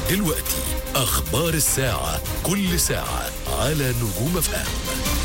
دلوقتي أخبار الساعة، كل ساعة على نجوم اف ام.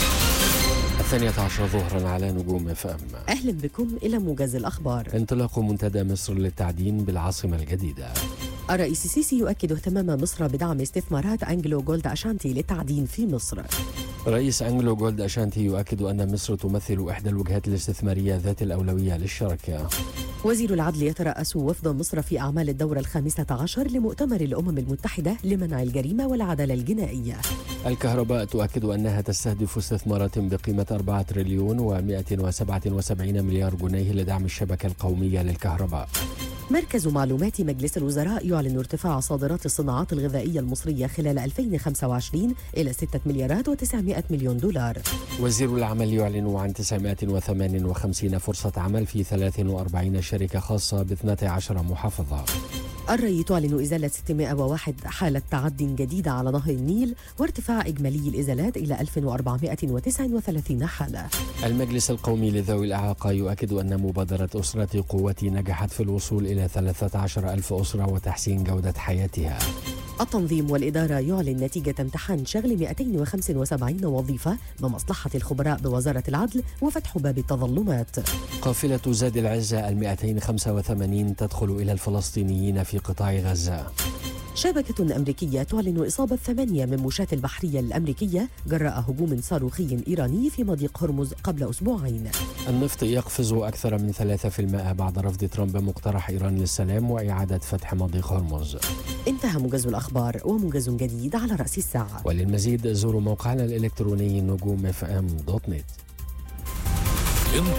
12 ظهرا على نجوم اف ام. أهلا بكم إلى موجز الأخبار. انطلاق منتدى مصر للتعدين بالعاصمة الجديدة. الرئيس السيسي يؤكد اهتمام مصر بدعم استثمارات أنجلو جولد أشانتي للتعدين في مصر. رئيس أنجلو جولد أشانتي يؤكد أن مصر تمثل إحدى الوجهات الاستثمارية ذات الأولوية للشركة. وزير العدل يترأس وفد مصر في أعمال الدورة 15 لمؤتمر الأمم المتحدة لمنع الجريمة والعدالة الجنائية. الكهرباء تؤكد أنها تستهدف استثمارات بقيمة 4 تريليون و177 مليار جنيه لدعم الشبكة القومية للكهرباء. مركز معلومات مجلس الوزراء يعلن ارتفاع صادرات الصناعات الغذائية المصرية خلال 2025 إلى 6 مليارات و900 مليون دولار. وزير العمل يعلن عن 958 فرصة عمل في 43 شركة خاصة ب12 محافظة. الري تعلن إزالة 601 حالة تعد جديدة على نهر النيل وارتفاع إجمالي الإزالات إلى 1439 حالة. المجلس القومي لذوي الإعاقة يؤكد أن مبادرة أسرة قوتي نجحت في الوصول إلى 13,000 أسرة وتحسين جودة حياتها. التنظيم والإدارة يعلن نتيجة امتحان شغل 275 وظيفة بمصلحة الخبراء بوزارة العدل وفتح باب التظلمات. قافلة زاد العزة 285 تدخل إلى الفلسطينيين في قطاع غزة. شبكة أمريكية تعلن إصابة 8 من مشاة البحرية الأمريكية جراء هجوم صاروخي إيراني في مضيق هرمز قبل أسبوعين. النفط يقفز أكثر من 3% بعد رفض ترامب مقترح إيران للسلام وإعادة فتح مضيق هرمز. انتهى موجز الأخبار وموجز جديد على رأس الساعة. وللمزيد زوروا موقعنا الإلكتروني نجومfm.net.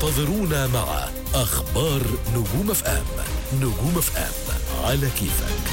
انتظرونا مع أخبار نجوم اف ام. نجوم اف ام على كيفك.